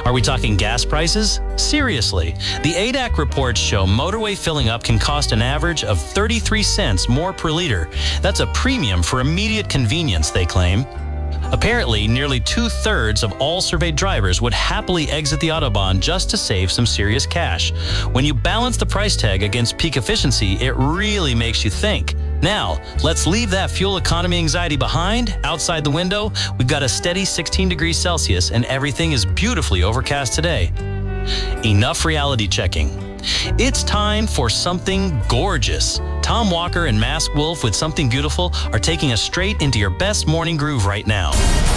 Are we talking gas prices? Seriously, the ADAC reports show motorway filling up can cost an average of 33 cents more per liter. That's a premium for immediate convenience, they claim. Apparently, nearly 2/3 of all surveyed drivers would happily exit the Autobahn just to save some serious cash. When you balance the price tag against peak efficiency, it really makes you think. Now, let's leave that fuel economy anxiety behind. Outside the window, we've got a steady 16 degrees Celsius and everything is beautifully overcast today. Enough reality checking. It's time for something gorgeous. Tom Walker and Masked Wolf with Something Beautiful are taking us straight into your best morning groove right now.